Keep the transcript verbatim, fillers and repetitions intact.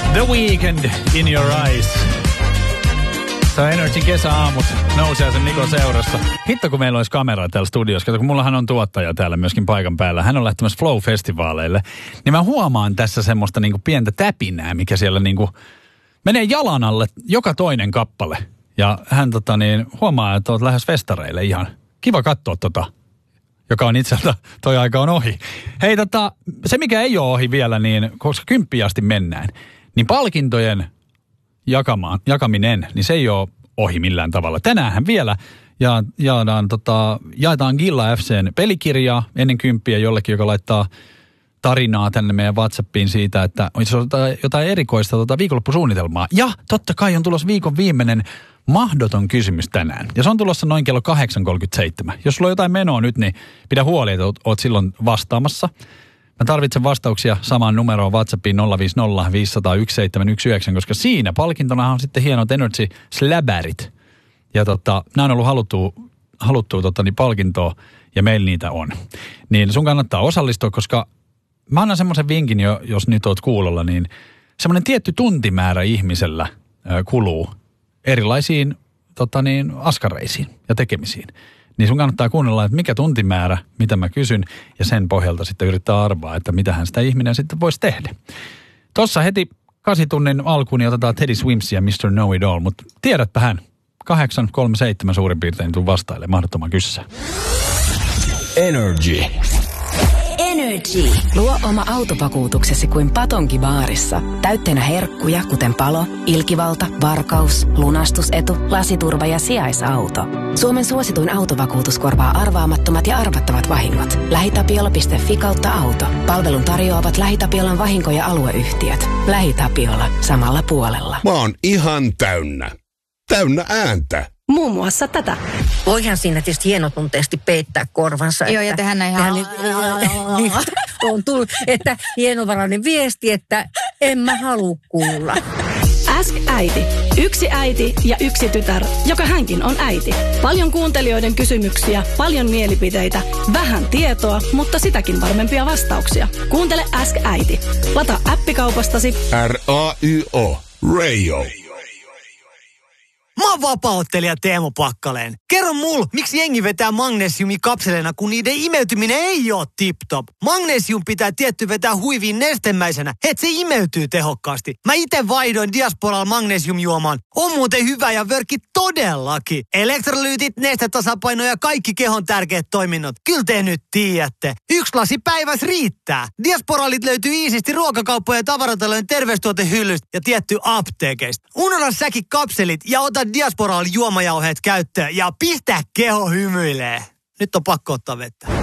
The Weeknd in your eyes. Tämä on Energy kesäaamut nousee sen Nikon seurassa. Hitto kun meillä olisi kamera täällä studiossa. Kato, kun mullahan on tuottaja täällä myöskin paikan päällä. Hän on lähtemässä Flow-festivaaleille. Niin mä huomaan tässä semmoista niinku pientä täpinää, mikä siellä niinku menee jalan alle joka toinen kappale. Ja hän tota niin, huomaa, että oot lähes festareille ihan. Kiva katsoa tota, joka on itseltä, toi aika on ohi. Hei tota, se mikä ei ole ohi vielä, niin koska kymppiin asti mennään, niin palkintojen jakamaan, jakaminen, niin se ei ole ohi millään tavalla. Tänäänhän vielä ja, jaadaan, tota, jaetaan Gilla F C:n pelikirjaa ennen kymppiä jollekin, joka laittaa tarinaa tänne meidän WhatsAppiin siitä, että on jotain erikoista tota, viikonloppusuunnitelmaa. Ja totta kai on tulossa viikon viimeinen mahdoton kysymys tänään. Ja se on tulossa noin kello kahdeksan kolmekymmentäseitsemän. Jos sulla on jotain menoa nyt, niin pidä huoli, että oot, oot silloin vastaamassa. Mä tarvitsen vastauksia samaan numeroon WhatsAppiin nolla viisi nolla viisi nolla yksi seitsemän yksi yhdeksän, koska siinä palkintona on sitten hienot Energy Slabberit. Ja tota, nämä on ollut haluttua, haluttua tota, niin palkintoa, ja meillä niitä on. Niin sun kannattaa osallistua, koska mä annan semmoisen vinkin, jo, jos nyt oot kuulolla, niin semmoinen tietty tuntimäärä ihmisellä ö, kuluu erilaisiin tota niin, askareisiin ja tekemisiin. Niin sun kannattaa kuunnella, että mikä tuntimäärä, mitä mä kysyn, ja sen pohjalta sitten yrittää arvaa, että mitähän sitä ihminen sitten voisi tehdä. Tossa heti kahdeksan tunnin alkuun niin otetaan Teddy Swims ja mister Know It All, mutta tiedätpä hän, kahdeksan kolme seitsemän suurin piirtein tuu vastaille mahdottoman kyssä. Energy. Energy. Luo oma autovakuutuksesi kuin Patonki baarissa. Täytteenä herkkuja, kuten palo, ilkivalta, varkaus, lunastusetu, lasiturva ja sijaisauto. Suomen suosituin autovakuutus korvaa arvaamattomat ja arvattavat vahingot. LähiTapiola piste fi kautta auto. Palvelun tarjoavat LähiTapiolan vahinko- ja alueyhtiöt. LähiTapiola. Samalla puolella. Mä oon ihan täynnä. Täynnä ääntä. Muun muassa tätä. Voihan siinä tietysti hienotunteesti peittää korvansa. Joo, ja tehdään näin ihan... On tullut, että hienovarainen viesti, että en mä halua kuulla. Ask äiti. Yksi äiti ja yksi tytär, joka hänkin on äiti. Paljon kuuntelijoiden kysymyksiä, paljon mielipiteitä, vähän tietoa, mutta sitäkin varmempia vastauksia. Kuuntele Ask äiti. Lataa appikaupastasi R A Y O. Radio. Mä oon vapaa-ottelija Teemu Pakkaleen. Kerro mul, miksi jengi vetää magnesiumikapseleina, kun niiden imeytyminen ei oo tip-top. Magnesium pitää tietty vetää huiviin nestemäisenä, et se imeytyy tehokkaasti. Mä ite vaihdoin Diasporalla magnesiumjuomaan. On muuten hyvä ja vörkki todellakin. Elektrolyytit, nestetasapaino ja kaikki kehon tärkeät toiminnot. Kyllä te nyt tiedätte. Yksi lasi päivässä riittää. Diasporalit löytyy iisisti ruokakauppojen ja tavaratalojen terveystuotehyllystä ja tietty apteekeista. Unohda säkin kapselit ja ota Diasporalla juomajauheet käyttöön ja pistä keho hymyilee. Nyt on pakko ottaa vettä.